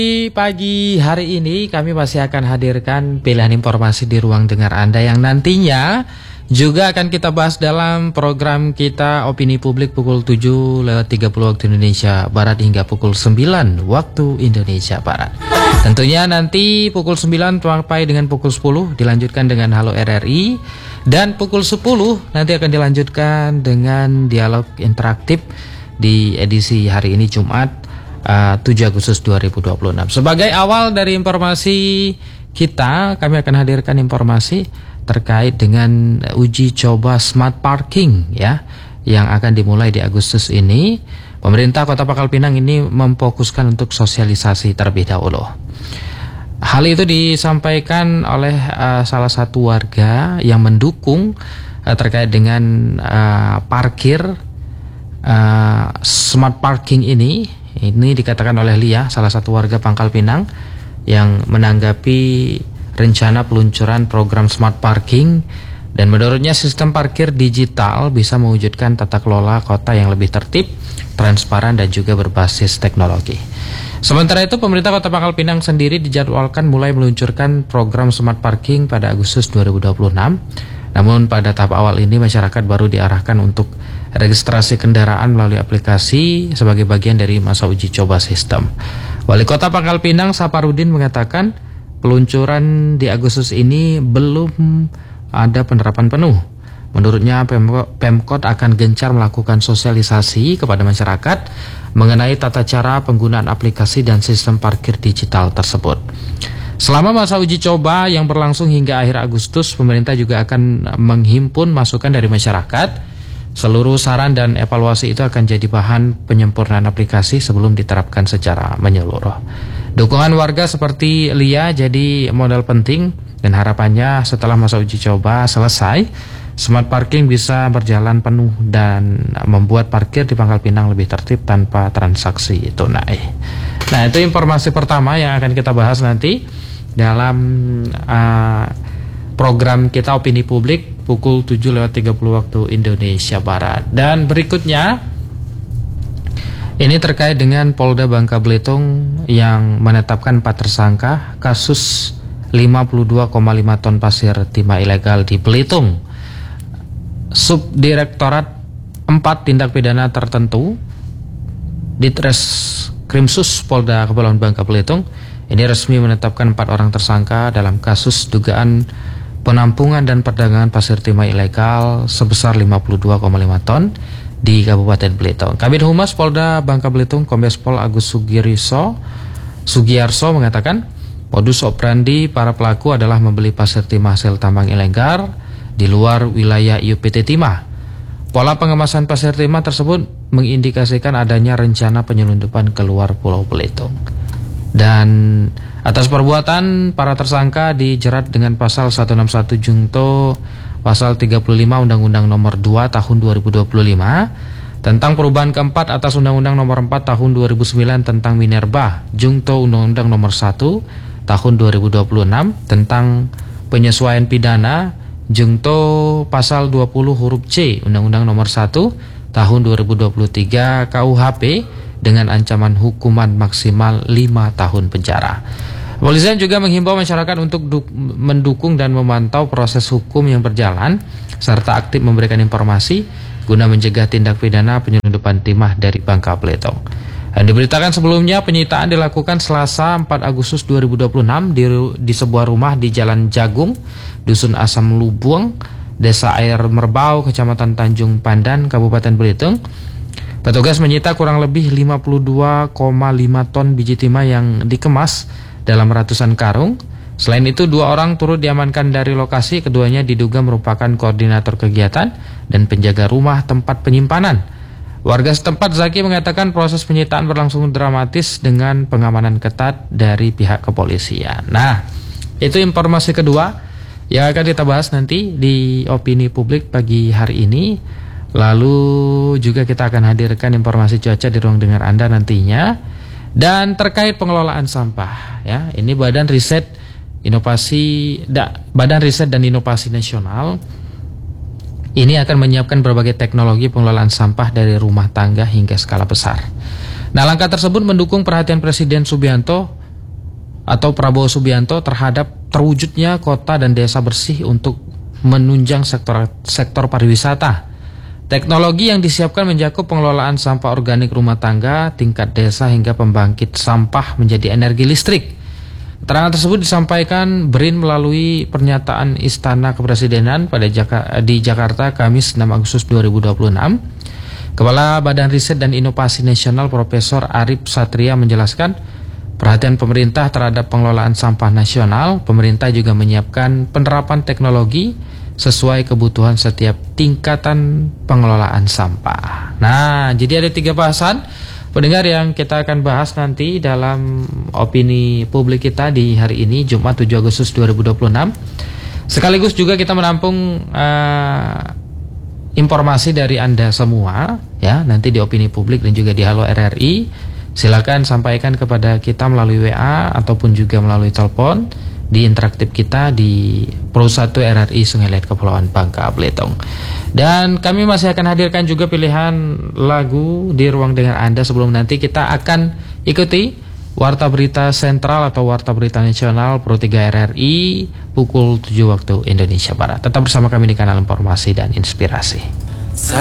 Di pagi hari ini kami masih akan hadirkan pilihan informasi di ruang dengar Anda yang nantinya juga akan kita bahas dalam program kita Opini Publik pukul 7:30 waktu Indonesia Barat hingga pukul 9 waktu Indonesia Barat. Tentunya nanti pukul 9 sampai dengan pukul 10 dilanjutkan dengan Halo RRI, dan pukul 10 nanti akan dilanjutkan dengan dialog interaktif di edisi hari ini Jumat 7 Agustus 2026. Sebagai awal dari informasi kita, kami akan hadirkan informasi terkait dengan uji coba smart parking ya, yang akan dimulai di Agustus ini. Pemerintah Kota Pangkal Pinang ini memfokuskan untuk sosialisasi terlebih dahulu. Hal itu disampaikan oleh salah satu warga yang mendukung terkait dengan parkir smart parking ini. Ini dikatakan oleh Lia, salah satu warga Pangkal Pinang yang menanggapi rencana peluncuran program smart parking, dan menurutnya sistem parkir digital bisa mewujudkan tata kelola kota yang lebih tertib, transparan dan juga berbasis teknologi. Sementara itu, pemerintah Kota Pangkal Pinang sendiri dijadwalkan mulai meluncurkan program smart parking pada Agustus 2026. Namun pada tahap awal ini masyarakat baru diarahkan untuk registrasi kendaraan melalui aplikasi sebagai bagian dari masa uji coba sistem. Wali Kota Pangkal Pinang Saparudin mengatakan peluncuran di Agustus ini belum ada penerapan penuh. Menurutnya Pemkot akan gencar melakukan sosialisasi kepada masyarakat mengenai tata cara penggunaan aplikasi dan sistem parkir digital tersebut. Selama masa uji coba yang berlangsung hingga akhir Agustus, pemerintah juga akan menghimpun masukan dari masyarakat. Seluruh saran dan evaluasi itu akan jadi bahan penyempurnaan aplikasi sebelum diterapkan secara menyeluruh. Dukungan warga seperti Lia jadi modal penting, dan harapannya setelah masa uji coba selesai, smart parking bisa berjalan penuh dan membuat parkir di Pangkal Pinang lebih tertib tanpa transaksi tunai. Nah, itu informasi pertama yang akan kita bahas nanti dalam program kita Opini Publik pukul 7:30 waktu Indonesia Barat. Dan berikutnya ini terkait dengan Polda Bangka Belitung yang menetapkan 4 tersangka kasus 52,5 ton pasir timah ilegal di Belitung. Subdirektorat 4 Tindak Pidana Tertentu Ditreskrimsus Polda Kepulauan Bangka Belitung ini resmi menetapkan 4 orang tersangka dalam kasus dugaan penampungan dan perdagangan pasir timah ilegal sebesar 52,5 ton di Kabupaten Belitung. Kabid Humas Polda Bangka Belitung Kombes Pol Agus Sugiarso mengatakan modus operandi para pelaku adalah membeli pasir timah hasil tambang ilegal di luar wilayah IUPT Timah. Pola pengemasan pasir timah tersebut mengindikasikan adanya rencana penyelundupan keluar Pulau Belitung. Dan atas perbuatan para tersangka dijerat dengan pasal 161 Junto pasal 35 Undang-Undang Nomor 2 Tahun 2025 tentang perubahan keempat atas Undang-Undang Nomor 4 Tahun 2009 tentang Minerba, Junto Undang-Undang Nomor 1 Tahun 2026 tentang penyesuaian pidana, Junto pasal 20 huruf C Undang-Undang Nomor 1 Tahun 2023 KUHP dengan ancaman hukuman maksimal 5 tahun penjara. Kepolisian juga menghimbau masyarakat untuk mendukung dan memantau proses hukum yang berjalan serta aktif memberikan informasi guna mencegah tindak pidana penyelundupan timah dari Bangka Belitung. Dan diberitakan sebelumnya penyitaan dilakukan Selasa 4 Agustus 2026 di sebuah rumah di Jalan Jagung, Dusun Asam Lubuang, Desa Air Merbau, Kecamatan Tanjung Pandan, Kabupaten Belitung. Petugas menyita kurang lebih 52,5 ton biji timah yang dikemas dalam ratusan karung. Selain itu, 2 orang turut diamankan dari lokasi. Keduanya diduga merupakan koordinator kegiatan dan penjaga rumah tempat penyimpanan. Warga setempat Zaki mengatakan proses penyitaan berlangsung dramatis dengan pengamanan ketat dari pihak kepolisian. Nah, itu informasi kedua yang akan kita bahas nanti di Opini Publik pagi hari ini. Lalu juga kita akan hadirkan informasi cuaca di ruang dengar Anda nantinya. Dan terkait pengelolaan sampah ya, ini Badan Riset dan Inovasi Nasional ini akan menyiapkan berbagai teknologi pengelolaan sampah dari rumah tangga hingga skala besar. Nah, langkah tersebut mendukung perhatian Presiden Subianto atau Prabowo Subianto terhadap terwujudnya kota dan desa bersih untuk menunjang sektor pariwisata. Teknologi yang disiapkan mencakup pengelolaan sampah organik rumah tangga, tingkat desa hingga pembangkit sampah menjadi energi listrik. Keterangan tersebut disampaikan BRIN melalui pernyataan Istana Kepresidenan di Jakarta Kamis 6 Agustus 2026. Kepala Badan Riset dan Inovasi Nasional Profesor Arif Satria menjelaskan, perhatian pemerintah terhadap pengelolaan sampah nasional, pemerintah juga menyiapkan penerapan teknologi sesuai kebutuhan setiap tingkatan pengelolaan sampah. Nah, jadi ada 3 bahasan pendengar yang kita akan bahas nanti dalam opini publik kita di hari ini, Jumat 7 Agustus 2026. Sekaligus juga kita menampung informasi dari Anda semua ya, nanti di opini publik dan juga di Halo RRI. Silakan sampaikan kepada kita melalui WA ataupun juga melalui telepon di interaktif kita di Pro 1 RRI Sungai Liat Kepulauan Bangka Belitung. Dan kami masih akan hadirkan juga pilihan lagu di ruang dengar Anda sebelum nanti kita akan ikuti Warta Berita Sentral atau Warta Berita Nasional Pro 3 RRI pukul 7 waktu Indonesia Barat. Tetap bersama kami di kanal Informasi dan Inspirasi.